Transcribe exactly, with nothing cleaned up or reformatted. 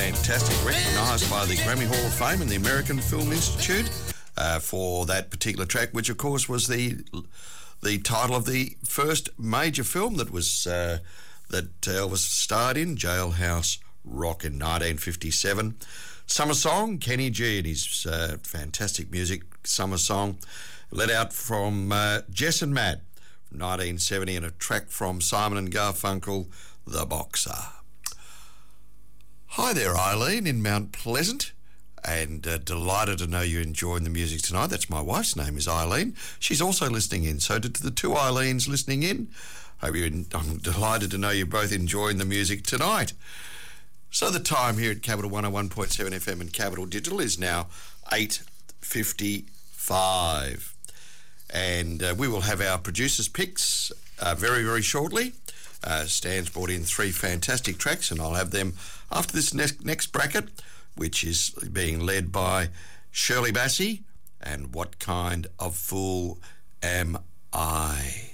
fantastic, recognised by the Grammy Hall of Fame and the American Film Institute uh, for that particular track, which of course was the the title of the first major film that was uh, that Elvis starred in, Jailhouse Rock, in nineteen fifty-seven. Summer Song, Kenny G and his uh, fantastic music, Summer Song, let out from uh, Jess and Matt from nineteen seventy, and a track from Simon and Garfunkel, The Boxer. Hi there, Eileen in Mount Pleasant, and uh, delighted to know you're enjoying the music tonight. That's my wife's name is Eileen. She's also listening in. So to the two Eileens listening in, hope you're in, I'm delighted to know you're both enjoying the music tonight. So the time here at Capital one oh one point seven F M and Capital Digital is now eight fifty-five. And uh, we will have our producers' picks uh, very, very shortly. Uh, Stan's brought in three fantastic tracks, and I'll have them after this next, next bracket, which is being led by Shirley Bassey and What Kind of Fool Am I?